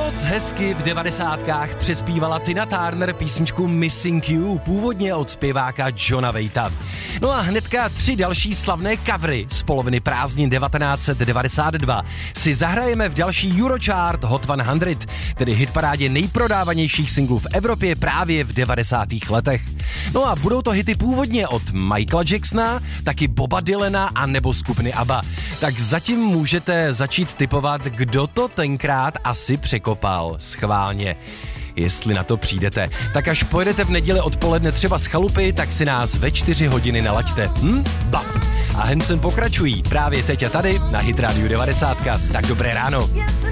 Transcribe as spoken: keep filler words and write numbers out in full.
Moc hezky v devadesátkách přespívala Tina Turner písničku Missing You, původně od zpěváka Johna Waita. No a hnedka tři další slavné covery z poloviny prázdnin devatenáct set devadesát dva si zahrajeme v další Eurochart Hot sto, tedy hitparádě nejprodávanějších singlů v Evropě právě v devadesátých letech. No a budou to hity původně od Michaela Jacksona, taky Boba Dylana a nebo skupiny ABBA. Tak zatím můžete začít tipovat, kdo to tenkrát asi překopal schválně. Jestli na to přijdete, tak až pojedete v neděli odpoledne třeba z chalupy, tak si nás ve čtyři hodiny nalaďte. Hm? Bap. A Hanson pokračují právě teď a tady na Hit Radio devadesát. Tak dobré ráno.